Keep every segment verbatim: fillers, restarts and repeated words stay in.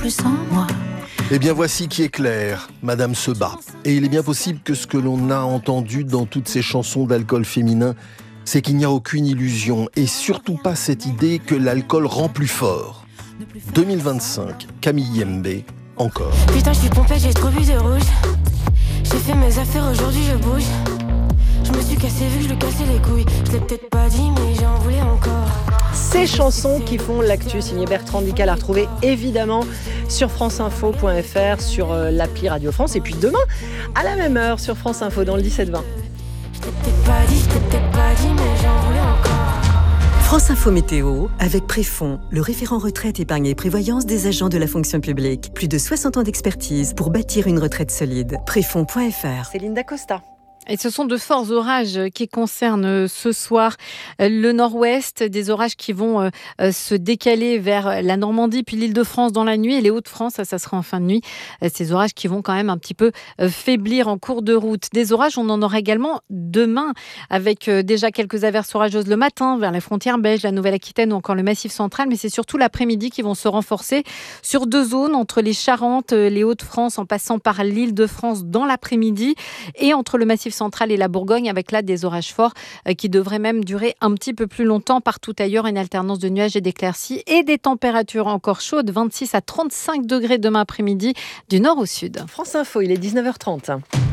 plus sans moi. Eh bien voici qui est clair, Madame se bat. Et il est bien possible que ce que l'on a entendu dans toutes ces chansons d'alcool féminin, c'est qu'il n'y a aucune illusion et surtout pas cette idée que l'alcool rend plus fort. deux mille vingt-cinq, Camille Yembe, encore. Putain, je suis pompette, j'ai trop bu de rouge. J'ai fait mes affaires, aujourd'hui je bouge. Je me suis cassé vu que je lui cassais les couilles. Je l'ai peut-être pas dit, mais j'en voulais encore. Ces chansons qui font l'actu, signé Bertrand Dical, à retrouver évidemment sur franceinfo point f r, sur euh, l'appli Radio France. Et puis demain, à la même heure, sur France Info, dans le dix-sept vingt. Je l'ai peut-être pas dit, je l'ai peut-être pas dit, mais j'en voulais encore. France Info Météo, avec Préfond, le référent retraite, épargne et prévoyance des agents de la fonction publique. Plus de soixante ans d'expertise pour bâtir une retraite solide. Préfond point f r. Céline Dacosta. Et ce sont de forts orages qui concernent ce soir le nord-ouest, des orages qui vont se décaler vers la Normandie puis l'Île-de-France dans la nuit et les Hauts-de-France, ça, ça sera en fin de nuit. Ces orages qui vont quand même un petit peu faiblir en cours de route. Des orages, on en aura également demain avec déjà quelques averses orageuses le matin vers les frontières belges, la Nouvelle-Aquitaine ou encore le Massif central, mais c'est surtout l'après-midi qui vont se renforcer sur deux zones, entre les Charentes, les Hauts-de-France en passant par l'Île-de-France dans l'après-midi et entre le Massif centrale et la Bourgogne, avec là des orages forts euh, qui devraient même durer un petit peu plus longtemps. Partout ailleurs, une alternance de nuages et d'éclaircies et des températures encore chaudes, vingt-six à trente-cinq degrés demain après-midi du nord au sud. France Info, il est dix-neuf heures trente.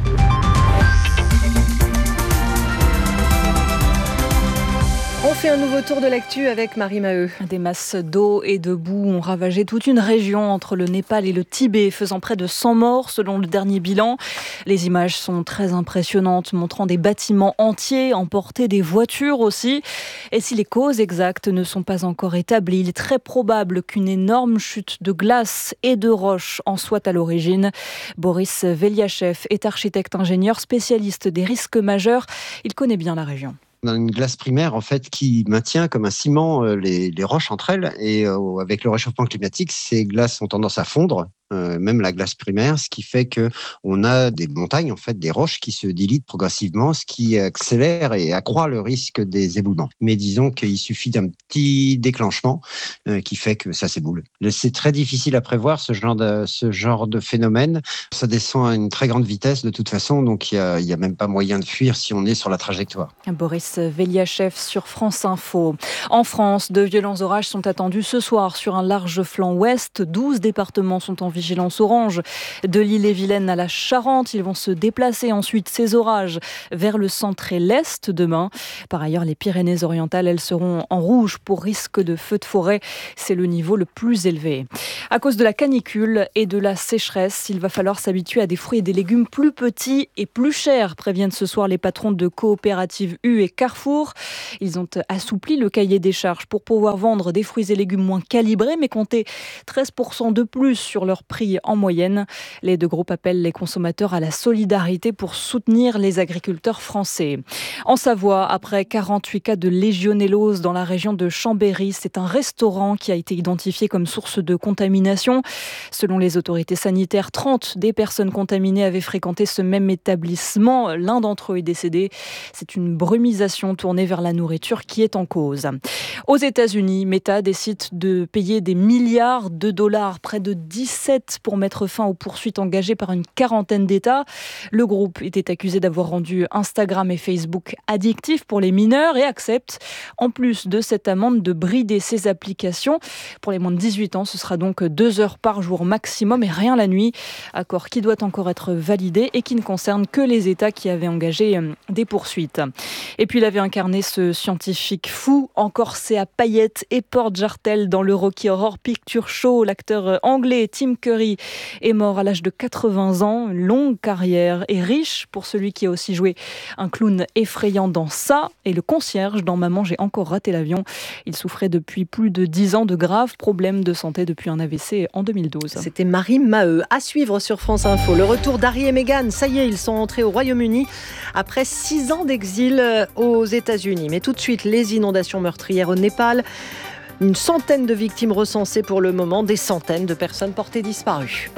On fait un nouveau tour de l'actu avec Marie Maheu. Des masses d'eau et de boue ont ravagé toute une région entre le Népal et le Tibet, faisant près de cent morts selon le dernier bilan. Les images sont très impressionnantes, montrant des bâtiments entiers emportés, des voitures aussi. Et si les causes exactes ne sont pas encore établies, il est très probable qu'une énorme chute de glace et de roches en soit à l'origine. Boris Veliachev est architecte-ingénieur spécialiste des risques majeurs. Il connaît bien la région. On a une glace primaire en fait qui maintient comme un ciment les, les roches entre elles et euh, avec le réchauffement climatique, ces glaces ont tendance à fondre. Euh, même la glace primaire, ce qui fait que on a des montagnes, en fait, des roches qui se diluent progressivement, ce qui accélère et accroît le risque des éboulements. Mais disons qu'il suffit d'un petit déclenchement euh, qui fait que ça s'éboule. C'est très difficile à prévoir ce genre de ce genre de phénomène. Ça descend à une très grande vitesse de toute façon, donc il y a il y a même pas moyen de fuir si on est sur la trajectoire. Boris Veliachev sur France Info. En France, de violents orages sont attendus ce soir sur un large flanc ouest. douze départements sont en vigilance orange. De l'Ille-et-Vilaine à la Charente, ils vont se déplacer ensuite, ces orages, vers le centre et l'est demain. Par ailleurs, les Pyrénées-Orientales, elles seront en rouge pour risque de feux de forêt. C'est le niveau le plus élevé. À cause de la canicule et de la sécheresse, il va falloir s'habituer à des fruits et des légumes plus petits et plus chers, préviennent ce soir les patrons de coopératives U et Carrefour. Ils ont assoupli le cahier des charges pour pouvoir vendre des fruits et légumes moins calibrés, mais compter treize pour cent de plus sur leur prix en moyenne. Les deux groupes appellent les consommateurs à la solidarité pour soutenir les agriculteurs français. En Savoie, après quarante-huit cas de légionellose dans la région de Chambéry, c'est un restaurant qui a été identifié comme source de contamination. Selon les autorités sanitaires, trente des personnes contaminées avaient fréquenté ce même établissement. L'un d'entre eux est décédé. C'est une brumisation tournée vers la nourriture qui est en cause. Aux États-Unis, Meta décide de payer des milliards de dollars, près de dix-sept, pour mettre fin aux poursuites engagées par une quarantaine d'États. Le groupe était accusé d'avoir rendu Instagram et Facebook addictifs pour les mineurs et accepte, en plus de cette amende, de brider ses applications. Pour les moins de dix-huit ans, ce sera donc deux heures par jour maximum et rien la nuit. Accord qui doit encore être validé et qui ne concerne que les États qui avaient engagé des poursuites. Et puis il avait incarné ce scientifique fou, encorsé à paillettes et porte-jartelles dans le Rocky Horror Picture Show. L'acteur anglais Tim Curry est mort à l'âge de quatre-vingts ans. Une longue carrière et riche pour celui qui a aussi joué un clown effrayant dans Ça et le concierge dans Maman, j'ai encore raté l'avion. Il souffrait depuis plus de dix ans de graves problèmes de santé depuis un A V C en deux mille douze. C'était Marie Maheu. À suivre sur France Info. Le retour d'Harry et Meghan. Ça y est, ils sont entrés au Royaume-Uni après six ans d'exil aux États-Unis. Mais tout de suite, les inondations meurtrières au Népal. Une centaine de victimes recensées pour le moment, des centaines de personnes portées disparues.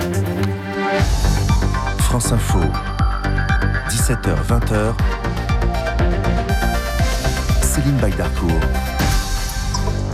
France Info, dix-sept heures vingt. Céline Baydarcourt.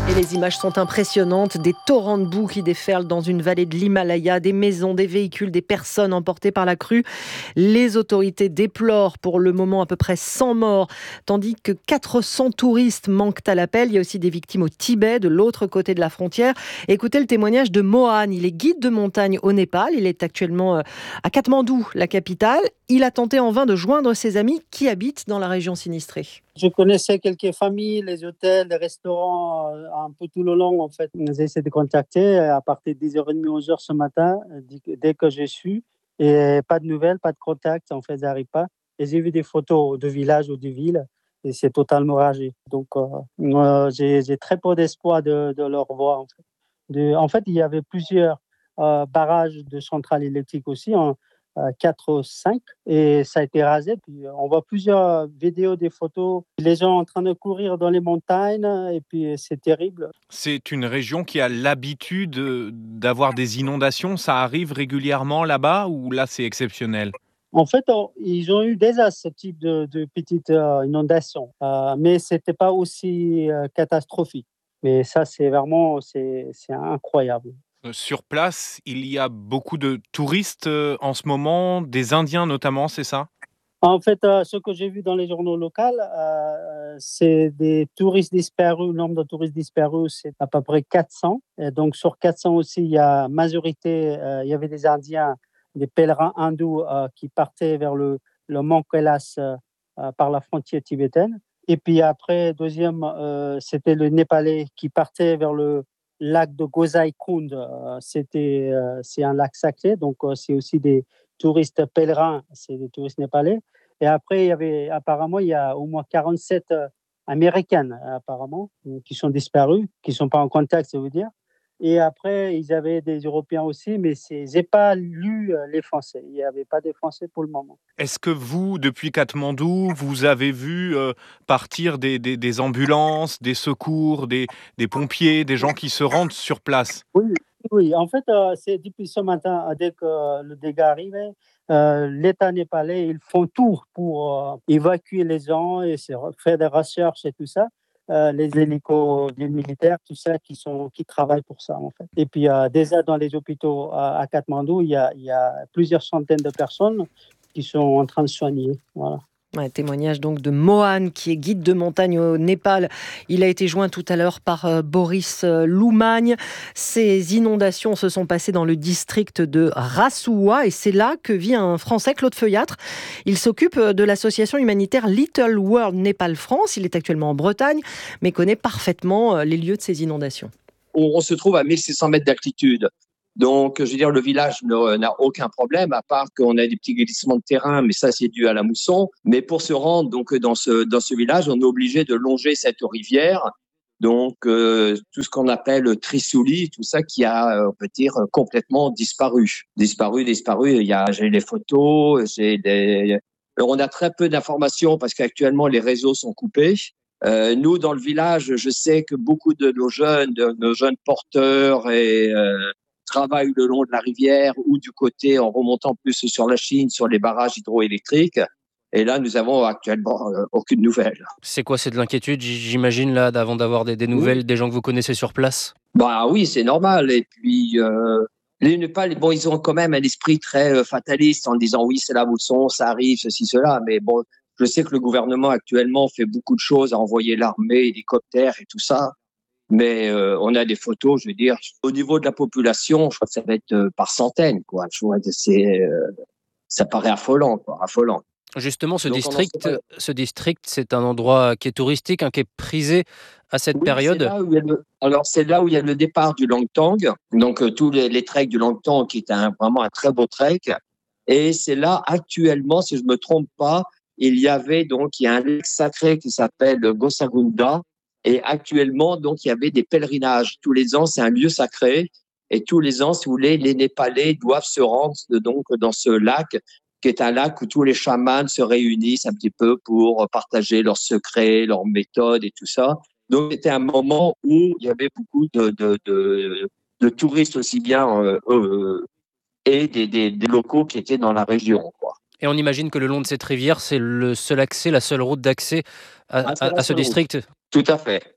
Et les images sont impressionnantes, des torrents de boue qui déferlent dans une vallée de l'Himalaya, des maisons, des véhicules, des personnes emportées par la crue. Les autorités déplorent pour le moment à peu près cent morts, tandis que quatre cents touristes manquent à l'appel. Il y a aussi des victimes au Tibet, de l'autre côté de la frontière. Écoutez le témoignage de Mohan, il est guide de montagne au Népal, il est actuellement à Katmandou, la capitale. Il a tenté en vain de joindre ses amis qui habitent dans la région sinistrée. Je connaissais quelques familles, les hôtels, les restaurants, un peu tout le long en fait. J'ai essayé de contacter à partir de dix heures trente, onze heures ce matin, dès que j'ai su. Et pas de nouvelles, pas de contact, en fait, ça n'arrive pas. Et j'ai vu des photos de villages ou de villes et c'est totalement ragé. Donc euh, j'ai, j'ai très peu d'espoir de, de leur voir. En fait. De, en fait, il y avait plusieurs euh, barrages de centrales électriques aussi, hein, quatre ou cinq, et ça a été rasé. Puis on voit plusieurs vidéos, des photos, les gens en train de courir dans les montagnes, et puis c'est terrible. C'est une région qui a l'habitude d'avoir des inondations. Ça arrive régulièrement là-bas ou là c'est exceptionnel ? En fait, on, ils ont eu déjà ce type de, de petites euh, inondations, euh, mais ce n'était pas aussi euh, catastrophique. Mais ça, c'est vraiment c'est, c'est incroyable. Sur place, il y a beaucoup de touristes en ce moment, des Indiens notamment, c'est ça ? En fait, euh, ce que j'ai vu dans les journaux locaux, euh, c'est des touristes disparus. Le nombre de touristes disparus, c'est à peu près quatre cents. Et donc, sur quatre cents aussi, il y a majorité, euh, il y avait des Indiens, des pèlerins hindous euh, qui partaient vers le, le mont Kailas euh, par la frontière tibétaine. Et puis après, deuxième, euh, c'était le Népalais qui partait vers le lac de Gozai Kund, euh, c'était, euh, c'est un lac sacré, donc euh, c'est aussi des touristes pèlerins, c'est des touristes népalais. Et après, il y avait, apparemment, il y a au moins quarante-sept euh, Américaines, apparemment, qui sont disparues, qui ne sont pas en contact, ça veut dire. Et après, ils avaient des Européens aussi, mais je n'ai pas lu les Français. Il n'y avait pas de Français pour le moment. Est-ce que vous, depuis Katmandou, vous avez vu euh, partir des, des, des ambulances, des secours, des, des pompiers, des gens qui se rendent sur place ? Oui, oui. En fait, euh, c'est depuis ce matin, dès que le dégât arrivait, euh, l'État népalais, ils font tout pour euh, évacuer les gens et faire des recherches et tout ça. Euh, les hélicos, les militaires, tout ça, qui, sont, qui travaillent pour ça, en fait. Et puis, euh, déjà dans les hôpitaux à, à Katmandou, il y, a, il y a plusieurs centaines de personnes qui sont en train de soigner. Voilà. Un témoignage donc de Mohan, qui est guide de montagne au Népal. Il a été joint tout à l'heure par euh, Boris euh, Loumagne. Ces inondations se sont passées dans le district de Rassoua et c'est là que vit un Français, Claude Feuillatre. Il s'occupe de l'association humanitaire Little World Népal France. Il est actuellement en Bretagne, mais connaît parfaitement les lieux de ces inondations. On, on se trouve à mille six cents mètres d'altitude. Donc, je veux dire, le village n'a aucun problème, à part qu'on a des petits glissements de terrain, mais ça, c'est dû à la mousson. Mais pour se rendre donc dans ce dans ce village, on est obligé de longer cette rivière. Donc, euh, tout ce qu'on appelle Trisouli, tout ça qui a, on peut dire, complètement disparu. Disparu, disparu. Il y a, j'ai les photos, j'ai des... Alors, on a très peu d'informations parce qu'actuellement, les réseaux sont coupés. Euh, nous, dans le village, je sais que beaucoup de nos jeunes, de nos jeunes porteurs et... Euh, travaillent le long de la rivière ou du côté en remontant plus sur la Chine, sur les barrages hydroélectriques. Et là, nous avons actuellement euh, aucune nouvelle. C'est quoi, c'est de l'inquiétude, j'imagine, là, avant d'avoir des, des nouvelles, oui. Des gens que vous connaissez sur place ? Bah oui, c'est normal. Et puis, euh, les Népal, bon, ils ont quand même un esprit très euh, fataliste en disant oui, c'est la mousson, ça arrive, ceci, cela. Mais bon, je sais que le gouvernement actuellement fait beaucoup de choses, à envoyer l'armée, hélicoptères et tout ça. Mais euh, on a des photos, je veux dire, au niveau de la population, je crois que ça va être euh, par centaines, quoi. Je vois que c'est, euh, ça paraît affolant, quoi, affolant. Justement, ce Donc, district, ce district, c'est un endroit qui est touristique, hein, qui est prisé à cette oui, période. C'est là où il y a le, alors, c'est là où il y a le départ du Langtang. Donc, euh, tous les, les treks du Langtang, qui est un, vraiment un très beau trek. Et c'est là, actuellement, si je me trompe pas, il y avait donc, il y a un lac sacré qui s'appelle Gosagunda. Et actuellement, donc, il y avait des pèlerinages. Tous les ans, c'est un lieu sacré. Et tous les ans, si vous voulez, les Népalais doivent se rendre donc dans ce lac, qui est un lac où tous les chamans se réunissent un petit peu pour partager leurs secrets, leurs méthodes et tout ça. Donc, c'était un moment où il y avait beaucoup de, de, de, de touristes aussi bien euh, euh, et des, des, des locaux qui étaient dans la région, quoi. Et on imagine que le long de cette rivière, c'est le seul accès, la seule route d'accès à, ah, à, à ce district. Tout à fait.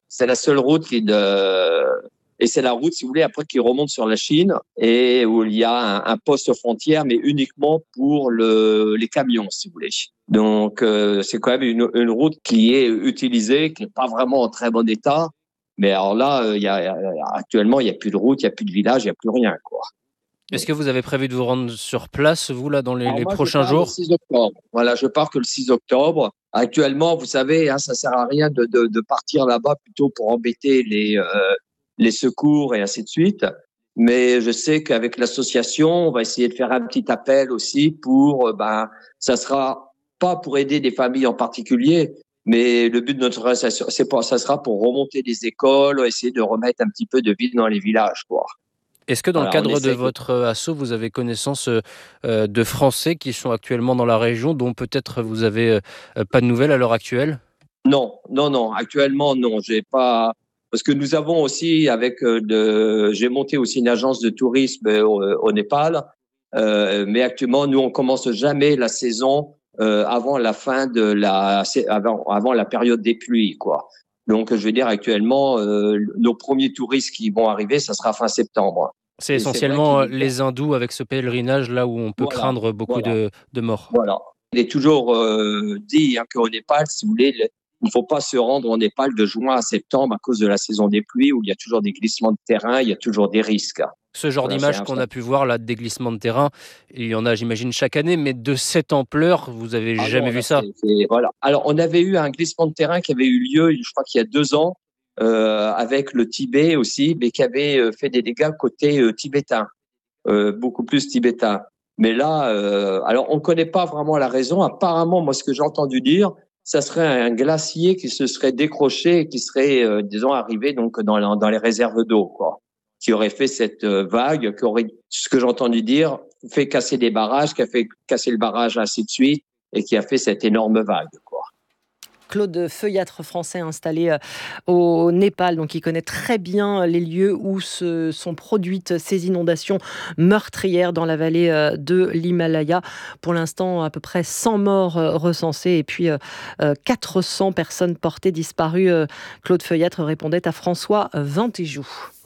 C'est la seule route qui de et c'est la route, si vous voulez, après qui remonte sur la Chine et où il y a un, un poste frontière, mais uniquement pour le, les camions, si vous voulez. Donc, euh, c'est quand même une, une route qui est utilisée, qui n'est pas vraiment en très bon état. Mais alors là, euh, il y a, actuellement, il n'y a plus de route, il n'y a plus de village, il n'y a plus rien, quoi. Est-ce que vous avez prévu de vous rendre sur place, vous, là, dans les, Alors les moi, prochains je pars jours? le six octobre. Voilà, je pars que le six octobre. Actuellement, vous savez, hein, ça sert à rien de, de, de partir là-bas plutôt pour embêter les, euh, les secours et ainsi de suite. Mais je sais qu'avec l'association, on va essayer de faire un petit appel aussi pour, euh, ben, ça sera pas pour aider des familles en particulier, mais le but de notre association, c'est pour, ça sera pour remonter les écoles, essayer de remettre un petit peu de vie dans les villages, quoi. Est-ce que dans Voilà, le cadre de essaie... votre asso, vous avez connaissance euh, de Français qui sont actuellement dans la région, dont peut-être vous avez euh, pas de nouvelles à l'heure actuelle? Non, non, non. Actuellement, non. J'ai pas parce que nous avons aussi avec euh, de. J'ai monté aussi une agence de tourisme au, au Népal, euh, mais actuellement, nous on commence jamais la saison euh, avant la fin de la avant avant la période des pluies, quoi. Donc, je veux dire actuellement, euh, nos premiers touristes qui vont arriver, ça sera fin septembre. C'est Et essentiellement c'est vrai les hindous avec ce pèlerinage là où on peut Voilà, craindre beaucoup voilà. de, de morts. Voilà. Il est toujours euh, dit hein, qu'au Népal, si vous voulez, le- il ne faut pas se rendre au Népal de juin à septembre à cause de la saison des pluies où il y a toujours des glissements de terrain, il y a toujours des risques. Ce genre Voilà, d'image c'est un qu'on fait. a pu voir là, des glissements de terrain, il y en a, j'imagine, chaque année, mais de cette ampleur, vous avez Ah jamais non, vu là, ça? c'est- c'est- voilà. Alors, on avait eu un glissement de terrain qui avait eu lieu, je crois qu'il y a deux ans, euh, avec le Tibet aussi, mais qui avait euh, fait des dégâts côté euh, tibétain, euh, beaucoup plus tibétain. Mais là, euh, alors on ne connaît pas vraiment la raison. Apparemment, moi, ce que j'ai entendu dire, ça serait un glacier qui se serait décroché et qui serait, euh, disons, arrivé donc dans, la- dans les réserves d'eau, quoi, qui aurait fait cette euh, vague, qui aurait, ce que j'ai entendu dire, fait casser des barrages, qui a fait casser le barrage, ainsi de suite, et qui a fait cette énorme vague, quoi. Claude Feuillâtre, français installé euh, au Népal, donc il connaît très bien les lieux où se sont produites ces inondations meurtrières dans la vallée euh, de l'Himalaya. Pour l'instant, à peu près cent morts euh, recensés et puis euh, euh, quatre cents personnes portées disparues. Euh, Claude Feuillâtre répondait à François Vintéjou.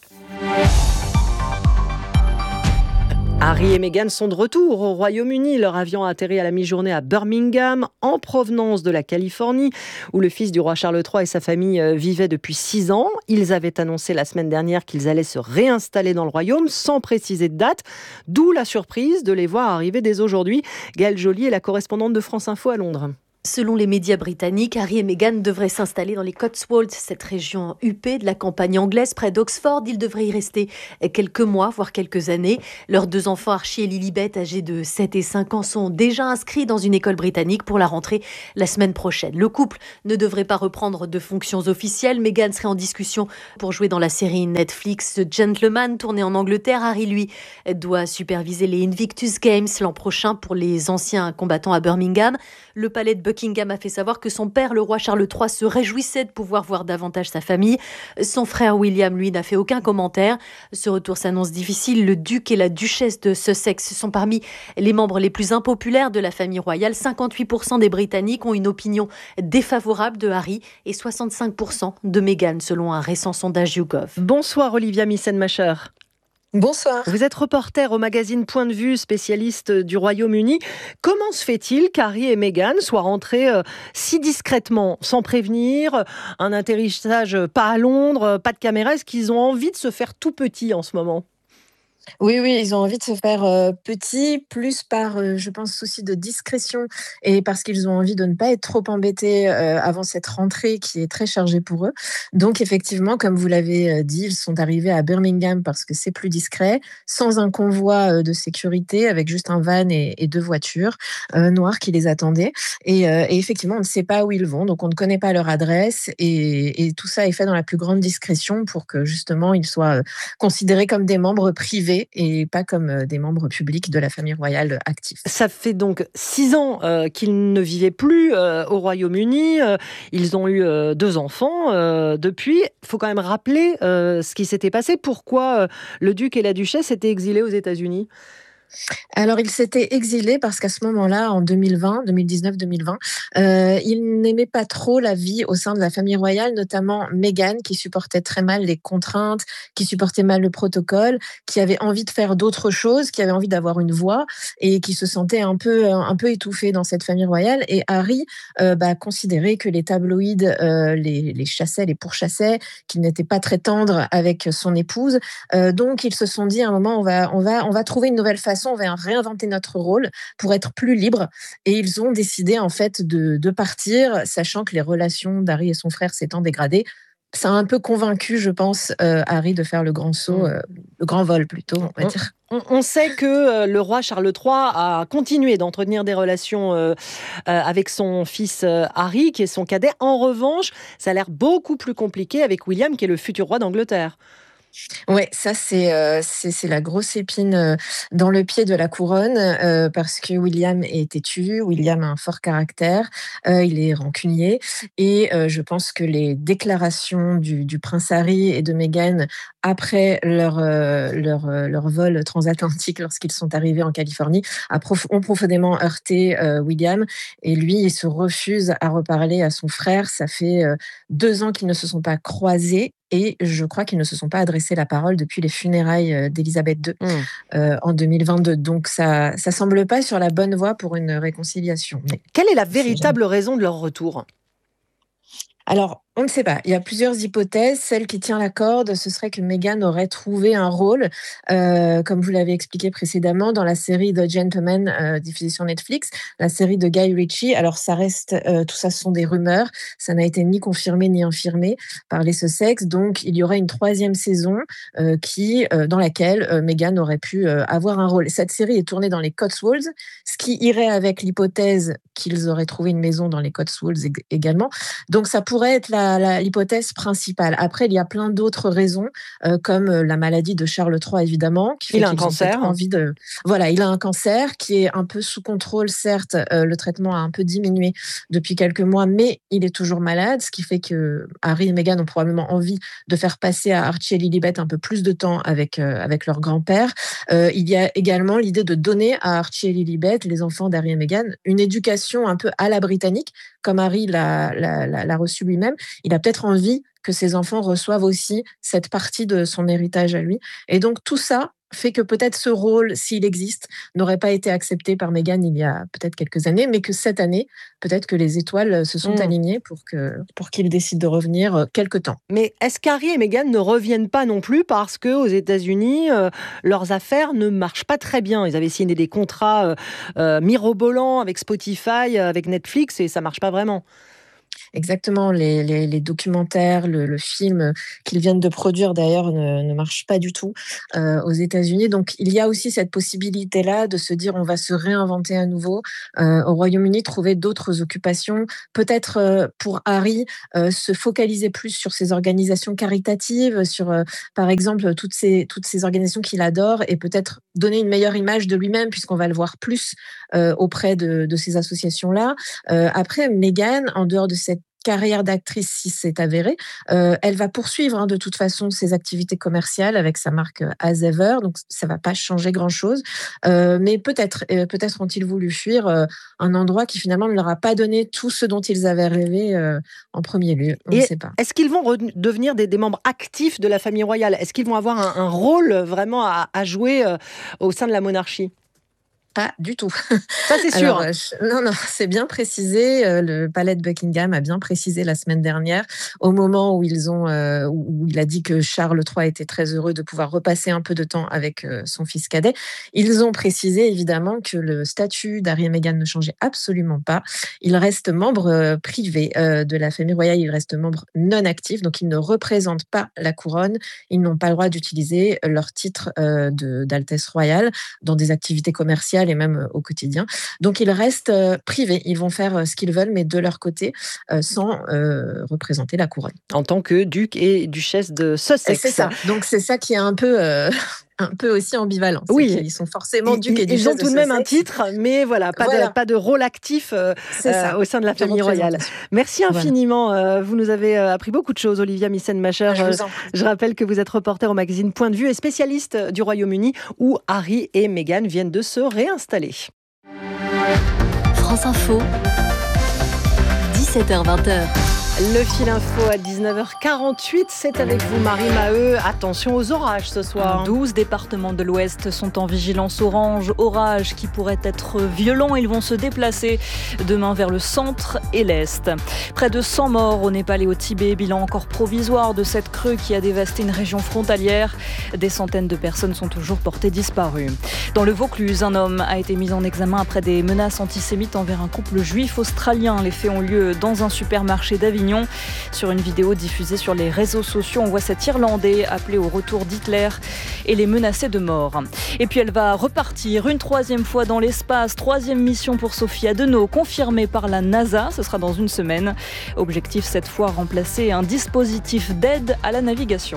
Harry et Meghan sont de retour au Royaume-Uni. Leur avion a atterri à la mi-journée à Birmingham, en provenance de la Californie, où le fils du roi Charles trois et sa famille vivaient depuis six ans. Ils avaient annoncé la semaine dernière qu'ils allaient se réinstaller dans le royaume, sans préciser de date, d'où la surprise de les voir arriver dès aujourd'hui. Gaëlle Joly est la correspondante de France Info à Londres. Selon les médias britanniques, Harry et Meghan devraient s'installer dans les Cotswolds, cette région huppée de la campagne anglaise près d'Oxford. Ils devraient y rester quelques mois, voire quelques années. Leurs deux enfants, Archie et Lilibet, âgés de sept et cinq ans, sont déjà inscrits dans une école britannique pour la rentrée la semaine prochaine. Le couple ne devrait pas reprendre de fonctions officielles. Meghan serait en discussion pour jouer dans la série Netflix The Gentleman, tournée en Angleterre. Harry, lui, doit superviser les Invictus Games l'an prochain pour les anciens combattants à Birmingham. Le palais de Buckingham a fait savoir que son père, le roi Charles trois, se réjouissait de pouvoir voir davantage sa famille. Son frère William, lui, n'a fait aucun commentaire. Ce retour s'annonce difficile. Le duc et la duchesse de Sussex sont parmi les membres les plus impopulaires de la famille royale. cinquante-huit pour cent des Britanniques ont une opinion défavorable de Harry et soixante-cinq pour cent de Meghan, selon un récent sondage YouGov. Bonsoir Olivia Missenmacher. Bonsoir. Vous êtes reporter au magazine Point de Vue, spécialiste du Royaume-Uni. Comment se fait-il qu'Harry et Meghan soient rentrés euh, si discrètement, sans prévenir, un atterrissage pas à Londres, pas de caméra? Est-ce qu'ils ont envie de se faire tout petit en ce moment? Oui, oui, ils ont envie de se faire euh, petits, plus par, euh, je pense, souci de discrétion et parce qu'ils ont envie de ne pas être trop embêtés euh, avant cette rentrée qui est très chargée pour eux. Donc, effectivement, comme vous l'avez euh, dit, ils sont arrivés à Birmingham parce que c'est plus discret, sans un convoi euh, de sécurité, avec juste un van et, et deux voitures euh, noires qui les attendaient. Et, euh, et effectivement, on ne sait pas où ils vont, donc on ne connaît pas leur adresse et, et tout ça est fait dans la plus grande discrétion pour que justement ils soient euh, considérés comme des membres privés et pas comme des membres publics de la famille royale active. Ça fait donc six ans euh, qu'ils ne vivaient plus euh, au Royaume-Uni. Euh, ils ont eu euh, deux enfants euh, depuis. Il faut quand même rappeler euh, ce qui s'était passé. Pourquoi euh, le duc et la duchesse étaient exilés aux États-Unis? Alors, il s'était exilé parce qu'à ce moment-là, en deux mille vingt, deux mille dix-neuf deux mille vingt, euh, il n'aimait pas trop la vie au sein de la famille royale, notamment Meghan, qui supportait très mal les contraintes, qui supportait mal le protocole, qui avait envie de faire d'autres choses, qui avait envie d'avoir une voix et qui se sentait un peu, un peu étouffé dans cette famille royale. Et Harry euh, bah, considérait que les tabloïds euh, les, les chassaient, les pourchassaient, qu'il n'était pas très tendre avec son épouse. Euh, donc, ils se sont dit à un moment, on va, on va, on va trouver une nouvelle façon, on va réinventer notre rôle pour être plus libre. Et ils ont décidé en fait de, de partir, sachant que les relations d'Harry et son frère s'étant dégradées. Ça a un peu convaincu, je pense, euh, Harry de faire le grand saut, euh, le grand vol plutôt, on va dire. On, on sait que euh, le roi Charles trois a continué d'entretenir des relations euh, euh, avec son fils euh, Harry, qui est son cadet. En revanche, ça a l'air beaucoup plus compliqué avec William, qui est le futur roi d'Angleterre. Ouais, ça c'est euh, c'est c'est la grosse épine euh, dans le pied de la couronne euh, parce que William est têtu, William a un fort caractère, euh, il est rancunier et euh, je pense que les déclarations du, du prince Harry et de Meghan après leur euh, leur euh, leur vol transatlantique lorsqu'ils sont arrivés en Californie a prof- ont profondément heurté euh, William et lui il se refuse à reparler à son frère. Ça fait euh, deux ans qu'ils ne se sont pas croisés. Et je crois qu'ils ne se sont pas adressé la parole depuis les funérailles d'Élisabeth deux mmh. euh, en deux mille vingt-deux. Donc ça ne semble pas sur la bonne voie pour une réconciliation. Mais quelle est la véritable raison de leur retour ? Alors, on ne sait pas. Il y a plusieurs hypothèses. Celle qui tient la corde, ce serait que Meghan aurait trouvé un rôle, euh, comme vous l'avez expliqué précédemment, dans la série The Gentleman euh, diffusée sur Netflix, la série de Guy Ritchie. Alors, ça reste, euh, tout ça, ce sont des rumeurs. Ça n'a été ni confirmé ni infirmé par les Sussex. Donc, il y aurait une troisième saison euh, qui, euh, dans laquelle euh, Meghan aurait pu euh, avoir un rôle. Cette série est tournée dans les Cotswolds, ce qui irait avec l'hypothèse qu'ils auraient trouvé une maison dans les Cotswolds également. Donc, ça pourrait être la La, la, l'hypothèse principale. Après, il y a plein d'autres raisons, euh, comme la maladie de Charles trois, évidemment. Qui fait il a un cancer. Envie de... Voilà, il a un cancer qui est un peu sous contrôle, certes. Euh, le traitement a un peu diminué depuis quelques mois, mais il est toujours malade, ce qui fait que Harry et Meghan ont probablement envie de faire passer à Archie et Lilibet un peu plus de temps avec, euh, avec leur grand-père. Euh, il y a également l'idée de donner à Archie et Lilibet, les enfants d'Harry et Meghan, une éducation un peu à la britannique, comme Harry l'a, l'a, l'a, l'a reçu lui-même. Il a peut-être envie que ses enfants reçoivent aussi cette partie de son héritage à lui. Et donc, tout ça fait que peut-être ce rôle, s'il existe, n'aurait pas été accepté par Meghan il y a peut-être quelques années, mais que cette année, peut-être que les étoiles se sont mmh. alignées pour, que, pour qu'il décide de revenir quelque temps. Mais est-ce qu'Harry et Meghan ne reviennent pas non plus parce qu'aux États-Unis, euh, leurs affaires ne marchent pas très bien ? Ils avaient signé des contrats euh, euh, mirobolants avec Spotify, avec Netflix, et ça ne marche pas vraiment. Exactement, les, les, les documentaires, le, le film qu'ils viennent de produire d'ailleurs ne, ne marche pas du tout euh, aux États-Unis. Donc il y a aussi cette possibilité-là de se dire on va se réinventer à nouveau. Euh, au Royaume-Uni, trouver d'autres occupations. Peut-être euh, pour Harry, euh, se focaliser plus sur ses organisations caritatives, sur euh, par exemple toutes ces, toutes ces organisations qu'il adore et peut-être donner une meilleure image de lui-même puisqu'on va le voir plus euh, auprès de, de ces associations-là. Euh, après, Meghan, en dehors de cette carrière d'actrice, si c'est avéré, euh, elle va poursuivre hein, de toute façon ses activités commerciales avec sa marque As Ever, donc ça va pas changer grand-chose. Euh, mais peut-être, euh, peut-être ont-ils voulu fuir euh, un endroit qui finalement ne leur a pas donné tout ce dont ils avaient rêvé euh, en premier lieu. On Et ne sait pas. Est-ce qu'ils vont re- devenir des, des membres actifs de la famille royale ? Est-ce qu'ils vont avoir un, un rôle vraiment à, à jouer euh, au sein de la monarchie ? Pas du tout. Ça, c'est sûr. Alors, je, non, non, c'est bien précisé. Euh, le palais de Buckingham a bien précisé la semaine dernière, au moment où ils ont, euh, où il a dit que Charles trois était très heureux de pouvoir repasser un peu de temps avec euh, son fils cadet. Ils ont précisé évidemment que le statut d'Harry et Meghan ne changeait absolument pas. Ils restent membres euh, privés euh, de la famille royale. Ils restent membres non actifs, donc ils ne représentent pas la couronne. Ils n'ont pas le droit d'utiliser leur titre euh, de, d'altesse royale dans des activités commerciales et même au quotidien. Donc, ils restent euh, privés. Ils vont faire euh, ce qu'ils veulent, mais de leur côté, euh, sans euh, représenter la couronne. En tant que duc et duchesse de Sussex. C'est ça. Donc, c'est ça qui est un peu... Euh... un peu aussi ambivalent. C'est Oui. qu'ils sont forcément ducs et Ils, duchesses ils ont de tout de même un Sussex. titre, mais voilà, pas, Voilà. De, pas de rôle actif euh, C'est ça. euh, au sein de la De famille royale. représentation. Merci infiniment. Euh, vous nous avez euh, appris beaucoup de choses, Olivia Missen-Macher. Je vous Euh, en prie. Je rappelle que vous êtes reporter au magazine Point de vue et spécialiste du Royaume-Uni où Harry et Meghan viennent de se réinstaller. France Info, dix-sept heures vingt. Le fil info à dix-neuf heures quarante-huit, c'est avec vous Marie Maheu. Attention aux orages ce soir. douze départements de l'Ouest sont en vigilance orange. Orages qui pourraient être violents. Ils vont se déplacer demain vers le centre et l'Est. Près de cent morts au Népal et au Tibet. Bilan encore provisoire de cette crue qui a dévasté une région frontalière. Des centaines de personnes sont toujours portées disparues. Dans le Vaucluse, un homme a été mis en examen après des menaces antisémites envers un couple juif australien. Les faits ont lieu dans un supermarché d'Avignon. Sur une vidéo diffusée sur les réseaux sociaux, on voit cet Irlandais appelé au retour d'Hitler et les menacer de mort. Et puis elle va repartir une troisième fois dans l'espace. Troisième mission pour Sophie Adenau, confirmée par la NASA. Ce sera dans une semaine. Objectif cette fois, remplacer un dispositif d'aide à la navigation.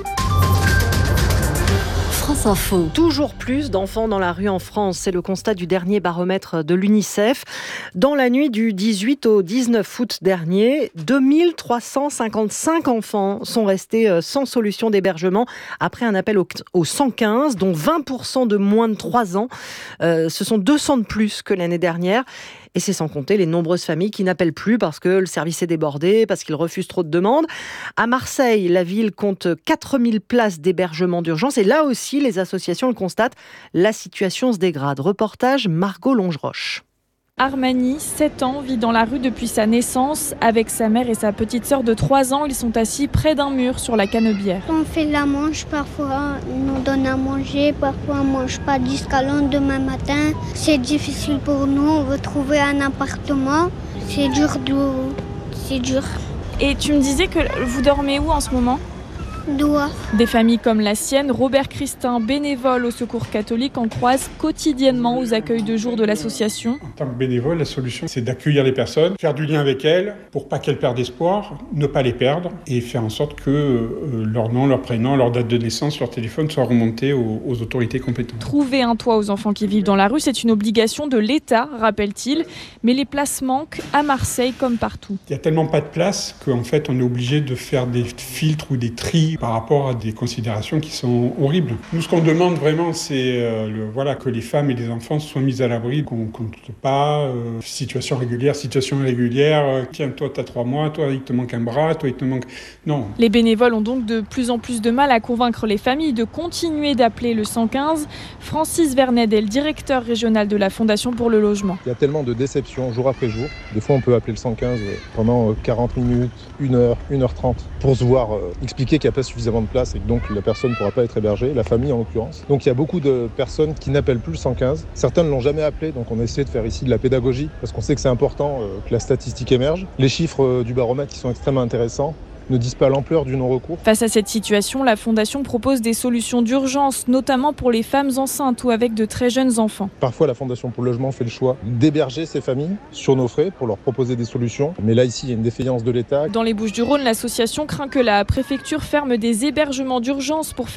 France Info. Toujours plus d'enfants dans la rue en France, c'est le constat du dernier baromètre de l'UNICEF. Dans la nuit du dix-huit au dix-neuf août dernier, deux mille trois cent cinquante-cinq enfants sont restés sans solution d'hébergement après un appel au, au cent quinze, dont vingt pour cent de moins de trois ans. Euh, ce sont deux cents de plus que l'année dernière. Et c'est sans compter les nombreuses familles qui n'appellent plus parce que le service est débordé, parce qu'ils refusent trop de demandes. À Marseille, la ville compte quatre mille places d'hébergement d'urgence. Et là aussi, les associations le constatent, la situation se dégrade. Reportage Margot Longeroche. Armani, sept ans, vit dans la rue depuis sa naissance. Avec sa mère et sa petite sœur de trois ans, ils sont assis près d'un mur sur la canebière. On fait la manche, parfois ils nous donnent à manger, parfois on ne mange pas jusqu'à le lendemain matin. C'est difficile pour nous, on veut trouver un appartement. C'est dur, de... c'est dur. Et tu me disais que vous dormez où en ce moment ? Doigt. Des familles comme la sienne, Robert Christin, bénévole au Secours catholique, en croise quotidiennement aux accueils de jour de l'association. En tant que bénévole, la solution, c'est d'accueillir les personnes, faire du lien avec elles pour pas qu'elles perdent espoir, ne pas les perdre et faire en sorte que euh, leur nom, leur prénom, leur date de naissance, leur téléphone soient remontés aux, aux autorités compétentes. Trouver un toit aux enfants qui vivent dans la rue, c'est une obligation de l'État, rappelle-t-il, mais les places manquent à Marseille comme partout. Il n'y a tellement pas de place qu'en fait, on est obligé de faire des filtres ou des tris par rapport à des considérations qui sont horribles. Nous, ce qu'on demande vraiment, c'est euh, le, voilà, que les femmes et les enfants soient mis à l'abri, qu'on ne compte pas, euh, situation régulière, situation irrégulière, euh, tiens, toi, tu as trois mois, toi, il te manque un bras, toi, il te manque... Non. Les bénévoles ont donc de plus en plus de mal à convaincre les familles de continuer d'appeler le cent quinze. Francis Vernet est le directeur régional de la Fondation pour le logement. Il y a tellement de déceptions jour après jour. Des fois, on peut appeler le cent quinze pendant quarante minutes, une heure, une heure trente, pour se voir euh, expliquer qu'il n'y a pas suffisamment de place et que donc la personne ne pourra pas être hébergée, la famille en l'occurrence. Donc il y a beaucoup de personnes qui n'appellent plus le cent quinze. Certains ne l'ont jamais appelé, donc on a essayé de faire ici de la pédagogie parce qu'on sait que c'est important euh, que la statistique émerge. Les chiffres euh, du baromètre qui sont extrêmement intéressants ne disent pas l'ampleur du non-recours. Face à cette situation, la Fondation propose des solutions d'urgence, notamment pour les femmes enceintes ou avec de très jeunes enfants. Parfois, la Fondation pour le logement fait le choix d'héberger ces familles sur nos frais pour leur proposer des solutions. Mais là, ici, il y a une défaillance de l'État. Dans les Bouches-du-Rhône, l'association craint que la préfecture ferme des hébergements d'urgence pour faire